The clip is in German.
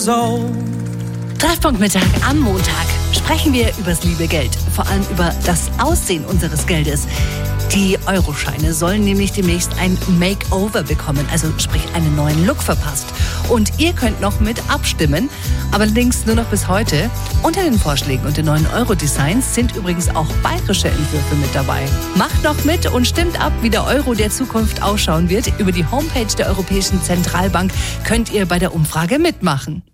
years old. Treffpunkt-Mittag am Montag sprechen wir übers liebe Geld, vor allem über das Aussehen unseres Geldes. Die Euroscheine sollen nämlich demnächst ein Makeover bekommen, also sprich einen neuen Look verpasst. Und ihr könnt noch mit abstimmen, aber allerdings nur noch bis heute. Unter den Vorschlägen und den neuen Euro-Designs sind übrigens auch bayerische Entwürfe mit dabei. Macht noch mit und stimmt ab, wie der Euro der Zukunft ausschauen wird. Über die Homepage der Europäischen Zentralbank könnt ihr bei der Umfrage mitmachen.